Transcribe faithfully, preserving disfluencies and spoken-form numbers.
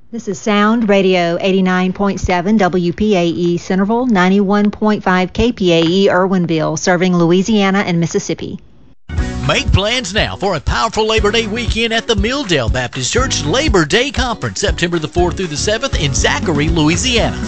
This is Sound Radio eighty-nine point seven W P A E Centerville, ninety-one point five K P A E Irwinville, serving Louisiana and Mississippi. Make plans now for a powerful Labor Day weekend at the Milldale Baptist Church Labor Day Conference, September the fourth through the seventh in Zachary, Louisiana.